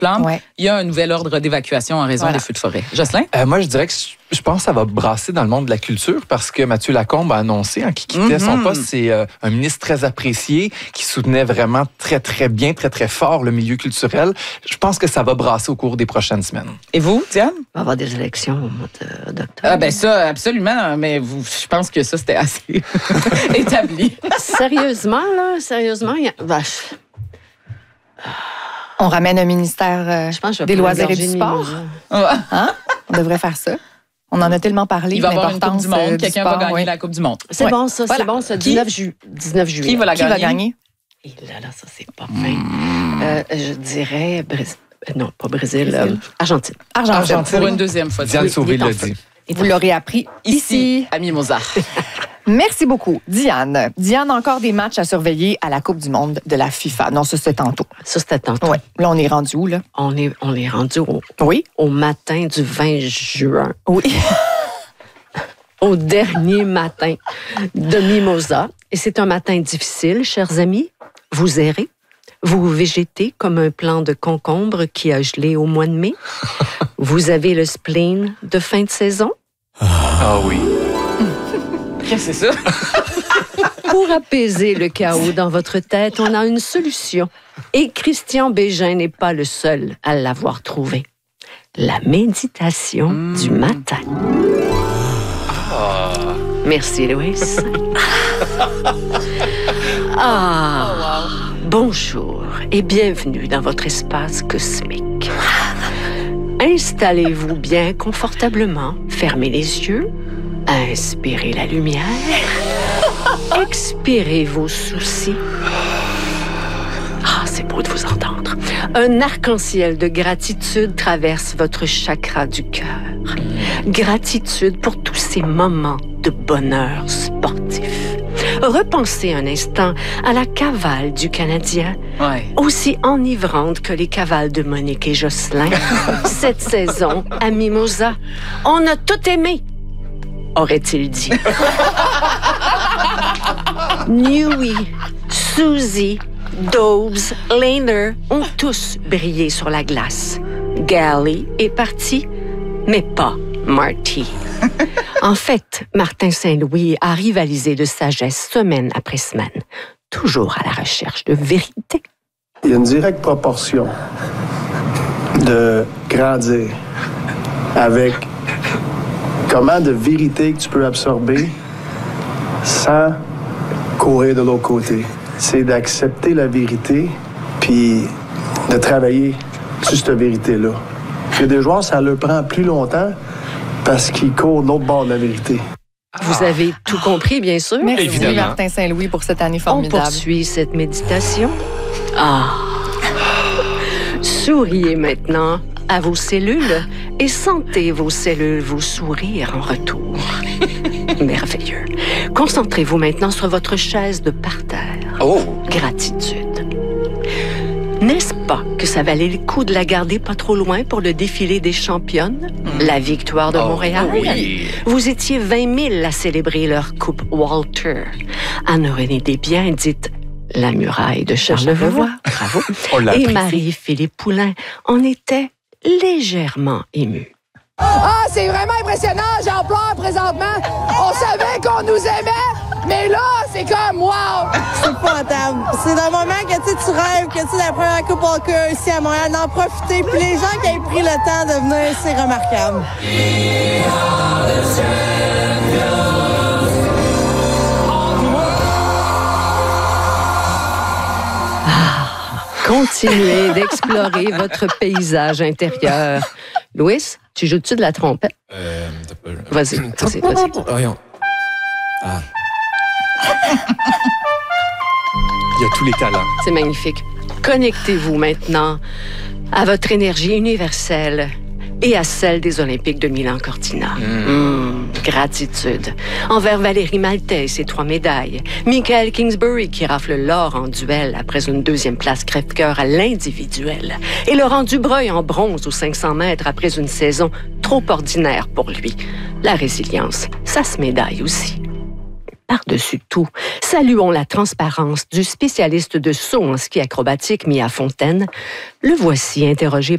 Plante, Ouais. il y a un nouvel ordre d'évacuation en raison des feux de forêt. Jocelyn? Moi, je dirais que je pense que ça va brasser dans le monde de la culture parce que Mathieu Lacombe a annoncé qu'il quittait son poste. C'est un ministre très apprécié qui soutenait vraiment très, très bien, très, très fort le milieu culturel. Je pense que ça va brasser au cours des prochaines semaines. Et vous, Diane? Il va y avoir des élections au mois d'octobre. Ah ben ça, absolument, mais je pense que ça, c'était assez établi. Sérieusement, il y a... On ramène un ministère je pense que je vais des prendre loisirs et une du gorgée de sport. mimosa. Hein? On devrait faire ça. On en a tellement parlé. Il va y avoir une Coupe l'importance du Monde. du Quelqu'un sport, va gagner oui. la Coupe du Monde. C'est Ouais. bon, ça, Voilà. c'est bon, ça. Qui? 19 juillet. Qui va la Qui va gagner? gagner? Et là, ça, c'est pas fin. Je dirais... Non, pas Brésil. Argentine. Argentine. Pour une deuxième fois. Diane Sauvé il est en l'a feu. dit. Vous l'aurez appris ici. À Mimosa. Merci beaucoup, Diane. Diane, encore des matchs à surveiller à la Coupe du monde de la FIFA. Non, ça, c'est tantôt. Ça, c'était tantôt. Oui. Là, on est rendu où, là? On est rendu Oui. au matin du 20 juin. Oui. Au dernier matin de Mimosa. Et c'est un matin difficile, chers amis. Vous errez. Vous végétez comme un plant de concombre qui a gelé au mois de mai. Vous avez le spleen de fin de saison. Ah oui. Qu'est-ce que c'est ça? Pour apaiser le chaos dans votre tête, on a une solution. Et Christian Bégin n'est pas le seul à l'avoir trouvé. La méditation du matin. Merci, Louis. Bonjour et bienvenue dans votre espace cosmique. Installez-vous bien confortablement, fermez les yeux, inspirez la lumière, expirez vos soucis. Ah, c'est beau de vous entendre. Un arc-en-ciel de gratitude traverse votre chakra du cœur. Gratitude pour tous ces moments de bonheur sportif. Repensez un instant à la cavale du Canadien, aussi enivrante que les cavales de Monique et Jocelyn. Cette saison, à Mimosa, on a tout aimé, aurait-il dit. Newey, Suzy, Dobbs, Lehner ont tous brillé sur la glace. Galley est parti, mais pas Marty. En fait, Martin Saint-Louis a rivalisé de sagesse semaine après semaine, toujours à la recherche de vérité. Il y a une directe proportion de grandir avec comment de vérité que tu peux absorber sans courir de l'autre côté. C'est d'accepter la vérité puis de travailler sur cette vérité-là. Il y a des joueurs, ça leur prend plus longtemps parce qu'ils courent de l'autre bord de la vérité. Vous avez tout compris, bien sûr. Merci, Évidemment. Martin Saint-Louis, pour cette année On formidable. poursuit cette méditation. Souriez maintenant à vos cellules et sentez vos cellules vous sourire en retour. Merveilleux. Concentrez-vous maintenant sur votre chaise de parterre. Gratitude. N'est-ce pas que ça valait le coup de la garder pas trop loin pour le défilé des championnes? La victoire de Montréal? Oui. Vous étiez 20 000 à célébrer leur coupe Walter. Anne-Renée Desbiens, dite la muraille de Charlevoix. Bravo. On l'a Et appris. Marie-Philippe Poulain en était légèrement émue. Ah, c'est vraiment impressionnant, j'en pleure présentement. On savait qu'on nous aimait, mais là, c'est comme wow! C'est épouvantable. C'est un moment que tu rêves que la première Coupe Walker ici à Montréal, d'en profiter. Puis les gens qui ont pris le temps de venir, c'est remarquable. Continuez d'explorer votre paysage intérieur. Louis, tu joues-tu de la trompette? Vas-y. Voyons. Il y a tous les talents. C'est magnifique. Connectez-vous maintenant à votre énergie universelle et à celle des Olympiques de Milan-Cortina. Gratitude envers Valérie Maltais et ses 3 médailles. Michael Kingsbury qui rafle l'or en duel après une 2e place crève-cœur à l'individuel. Et Laurent Dubreuil en bronze aux 500 mètres après une saison trop ordinaire pour lui. La résilience, ça se médaille aussi. Par-dessus tout, saluons la transparence du spécialiste de saut en ski acrobatique Mia Fontaine. Le voici interrogé